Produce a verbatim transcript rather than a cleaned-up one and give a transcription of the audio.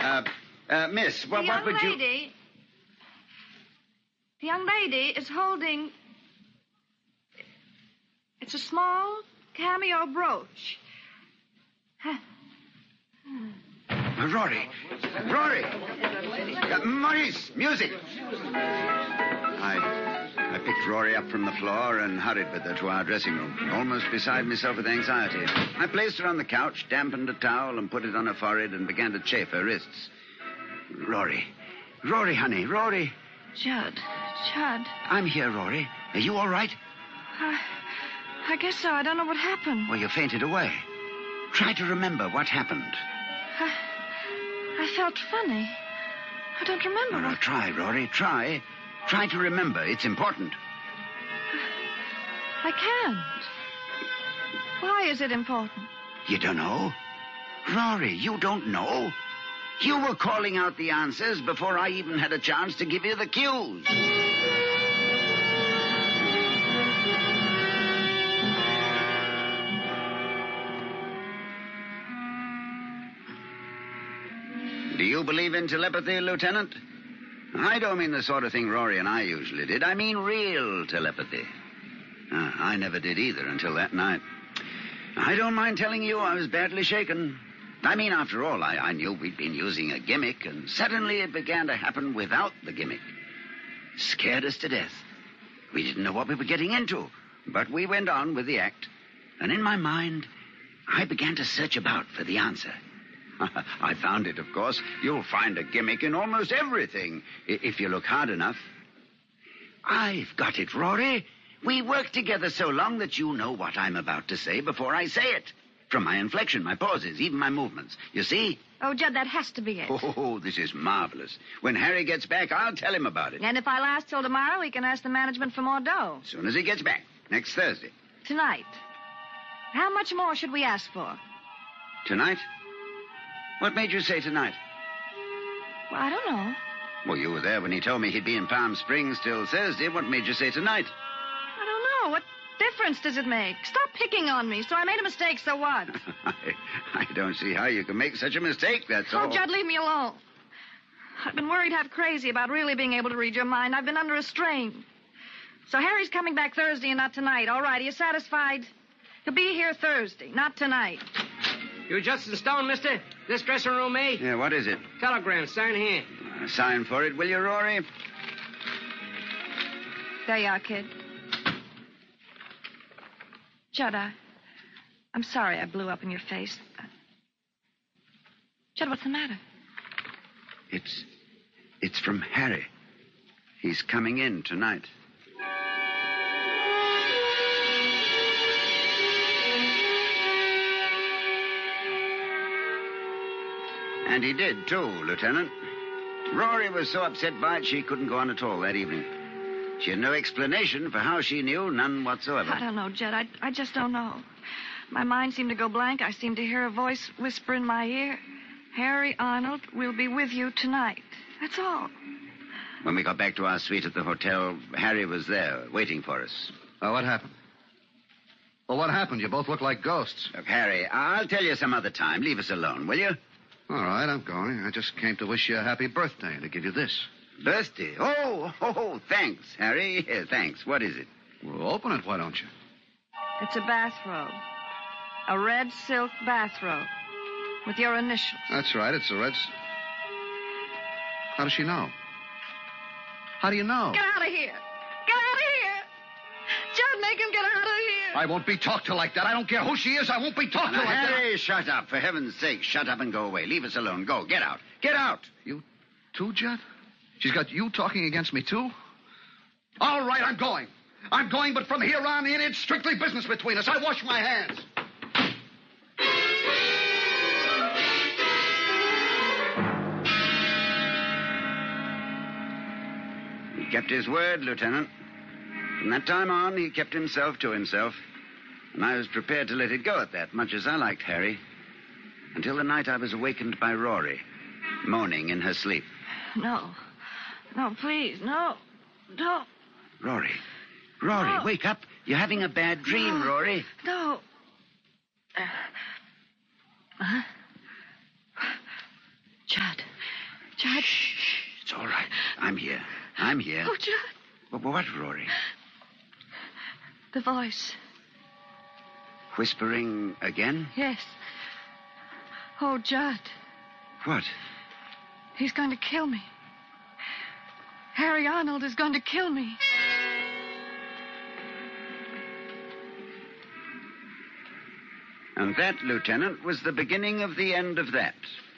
Uh, uh, miss, what, the what young would you... lady... The young lady is holding... It's a small cameo brooch. Huh. Uh, Rory. Rory. Uh, Maurice, music. I, I picked Rory up from the floor and hurried with her to our dressing room, almost beside myself with anxiety. I placed her on the couch, dampened a towel, and put it on her forehead and began to chafe her wrists. Rory. Rory, honey, Rory. Judd. Judd. I'm here, Rory. Are you all right? I, I guess so. I don't know what happened. Well, you fainted away. Try to remember what happened. I, I felt funny. I don't remember. No, no, try, Rory, try. Try to remember. It's important. I can't. Why is it important? You don't know? Rory, you don't know? You were calling out the answers before I even had a chance to give you the cues. Do you believe in telepathy, Lieutenant? I don't mean the sort of thing Rory and I usually did. I mean real telepathy. Uh, I never did either until that night. I don't mind telling you I was badly shaken. I mean, after all, I, I knew we'd been using a gimmick, and suddenly it began to happen without the gimmick. Scared us to death. We didn't know what we were getting into, but we went on with the act. And in my mind, I began to search about for the answer. I found it, of course. You'll find a gimmick in almost everything, if you look hard enough. I've got it, Rory. We worked together so long that you know what I'm about to say before I say it. From my inflection, my pauses, even my movements. You see? Oh, Judd, that has to be it. Oh, this is marvelous. When Harry gets back, I'll tell him about it. And if I last till tomorrow, we can ask the management for more dough. As soon as he gets back, next Thursday. Tonight. How much more should we ask for? Tonight? What made you say tonight? Well, I don't know. Well, you were there when he told me he'd be in Palm Springs till Thursday. What made you say tonight? I don't know. What difference does it make? Stop picking on me. So I made a mistake, so what? I, I don't see how you can make such a mistake, that's all. Oh, Judd, leave me alone. I've been worried half crazy about really being able to read your mind. I've been under a strain. So Harry's coming back Thursday and not tonight. All right, are you satisfied? He'll be here Thursday, not tonight. You Justin Stone, mister? This dressing room, eh? Yeah, what is it? Telegram, sign here. Uh, sign for it, will you, Rory? There you are, kid. Judd, I, I'm sorry I blew up in your face. Uh, Judd, what's the matter? It's... it's from Harry. He's coming in tonight. And he did, too, Lieutenant. Rory was so upset by it she couldn't go on at all that evening. She had no explanation for how she knew, none whatsoever. I don't know, Judd. I, I just don't know. My mind seemed to go blank. I seemed to hear a voice whisper in my ear, Harry Arnold will be with you tonight. That's all. When we got back to our suite at the hotel, Harry was there, waiting for us. Oh, what happened? Well, what happened? You both look like ghosts. Look, Harry, I'll tell you some other time. Leave us alone, will you? All right, I'm going. I just came to wish you a happy birthday and to give you this. Birthday? Oh, oh, thanks, Harry. Yeah, thanks. What is it? Well, open it, why don't you? It's a bathrobe. A red silk bathrobe. With your initials. That's right, it's a red... s- How does she know? How do you know? Get out of here. Get out of here. Judd, make him get out of here. I won't be talked to like that. I don't care who she is. I won't be talked to Now, like that. Harry, shut up. For heaven's sake, shut up and go away. Leave us alone. Go. Get out. Get out. You too, Judd? She's got you talking against me, too? All right, I'm going. I'm going, but from here on in, it's strictly business between us. I wash my hands. He kept his word, Lieutenant. From that time on, he kept himself to himself. And I was prepared to let it go at that, much as I liked Harry. Until the night I was awakened by Rory, moaning in her sleep. No. No, please, no. No. Rory. Rory, No. wake up. You're having a bad dream, No. Rory. No. Uh, huh? Judd. Judd. Shh. It's all right. I'm here. I'm here. Oh, Judd. What, what, Rory? The voice. Whispering again? Yes. Oh, Judd. What? He's going to kill me. Harry Arnold is going to kill me. And that, Lieutenant, was the beginning of the end of that.